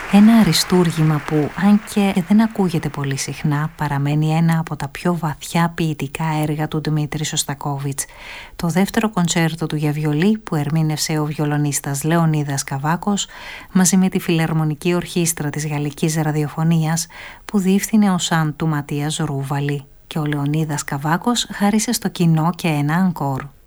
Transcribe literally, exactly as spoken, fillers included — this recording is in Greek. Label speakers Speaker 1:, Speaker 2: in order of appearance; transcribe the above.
Speaker 1: Ένα αριστούργημα που, αν και δεν ακούγεται πολύ συχνά, παραμένει ένα από τα πιο βαθιά ποιητικά έργα του Δημήτρη Σωστακόβιτς. Το δεύτερο κοντσέρτο του για βιολί που ερμήνευσε ο βιολονίστας Λεωνίδας Καβάκος μαζί με τη Φιλαρμονική Ορχήστρα της Γαλλικής Ραδιοφωνίας που διεύθυνε ο Σαν του Ματίας Ρούβαλη, και ο Λεωνίδας Καβάκος χάρισε στο κοινό και ένα ανκόρ.